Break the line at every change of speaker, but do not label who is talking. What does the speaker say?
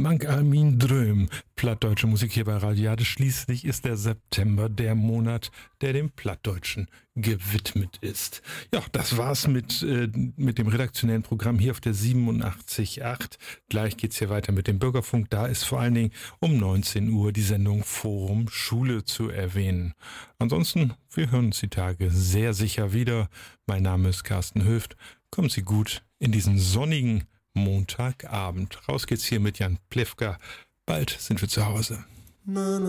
Mank Armin Dröm, plattdeutsche Musik hier bei Radio Jade. Schließlich ist der September der Monat, der dem Plattdeutschen gewidmet ist. Ja, das war's mit dem redaktionellen Programm hier auf der 87.8. Gleich geht's hier weiter mit dem Bürgerfunk. Da ist vor allen Dingen um 19 Uhr die Sendung Forum Schule zu erwähnen. Ansonsten, wir hören uns die Tage sehr sicher wieder. Mein Name ist Carsten Höft. Kommen Sie gut in diesen sonnigen Montagabend. Raus geht's hier mit Jan Plewka. Bald sind wir zu Hause.